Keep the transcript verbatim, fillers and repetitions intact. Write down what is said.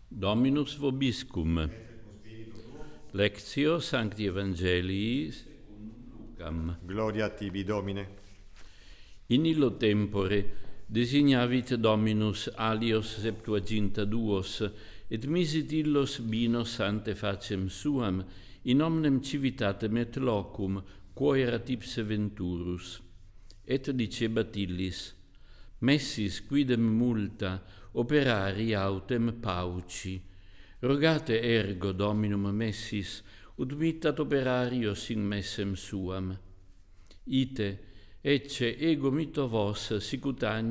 Dominus vobiscum. Lectio Sancti Evangelii Lucam. Gloria a tibi, Domine. In illo tempore designavit Dominus alios septuaginta duos, et misit illos binos ante facem suam, in omnem civitatem et locum, quo erat ipse venturus. Et dicebat illis: Messis quidem multa operari autem pauci. Rogate ergo Dominum Messis, ut mittat operarios in messem suam. Ite, ecce ego mitto vos sicut